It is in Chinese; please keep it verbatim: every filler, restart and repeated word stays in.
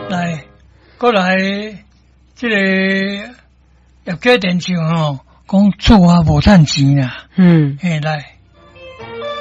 来，过来，这个业界电厂吼，讲厝啊无趁钱啦。嗯，嘿，来。